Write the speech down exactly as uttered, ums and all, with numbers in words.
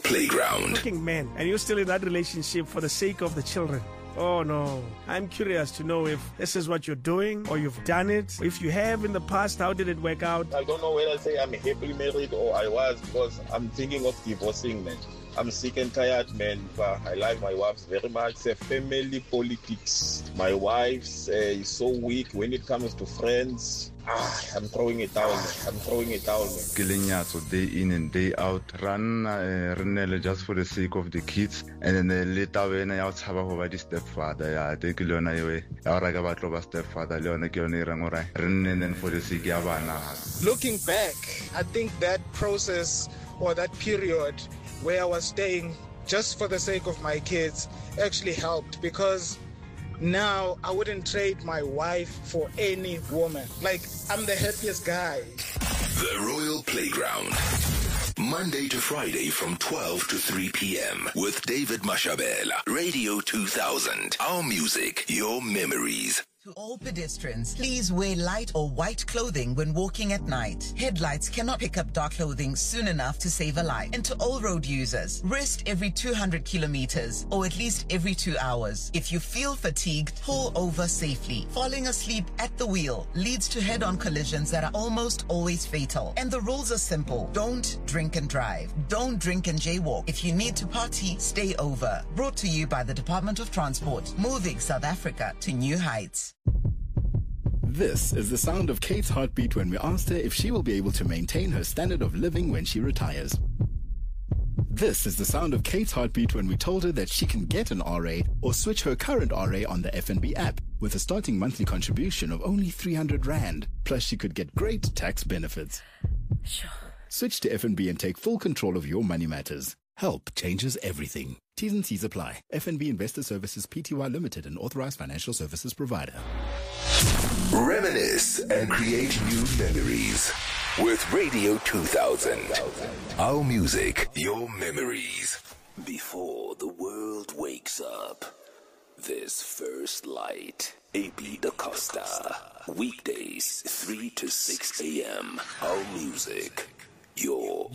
Playground. Working man, and you're still in that relationship for the sake of the children. Oh no. I'm curious to know if this is what you're doing or you've done it. If you have in the past, how did it work out? I don't know whether to say I'm happily married or I was, because I'm thinking of divorcing, man. I'm sick and tired, man. But I like my wife very much. It's a family politics. My wife uh, is so weak when it comes to friends. Ah, I'm throwing it down, man. I'm throwing it down, man. Kilenyatso day in and day out. Run, uh, run just for the sake of the kids. And then the later when I was have a stepfather, yeah, take Leona away. I got a stepfather, Leona Kionera, run and then for the sake of Looking back, I think that process or that period where I was staying just for the sake of my kids actually helped, because now I wouldn't trade my wife for any woman. Like, I'm the happiest guy. The Royal Playground. Monday to Friday from twelve to three p.m. with David Mashabela. Radio two thousand. Our music, your memories. To all pedestrians, please wear light or white clothing when walking at night. Headlights cannot pick up dark clothing soon enough to save a life. And to all road users, rest every two hundred kilometers or at least every two hours. If you feel fatigued, pull over safely. Falling asleep at the wheel leads to head-on collisions that are almost always fatal. And the rules are simple. Don't drink and drive. Don't drink and jaywalk. If you need to party, stay over. Brought to you by the Department of Transport, moving South Africa to new heights. This is the sound of Kate's heartbeat when we asked her if she will be able to maintain her standard of living when she retires. This is the sound of Kate's heartbeat when we told her that she can get an R A or switch her current R A on the F N B app with a starting monthly contribution of only three hundred rand. Plus, she could get great tax benefits. Sure. Switch to F N B and take full control of your money matters. Help changes everything. T's and C's apply. F N B Investor Services Pty Limited, an authorized financial services provider. Reminisce and create new memories with Radio two thousand. Our music, your memories. Before the world wakes up, this First Light. A B Da Costa. Weekdays, three to six a.m. Our music, your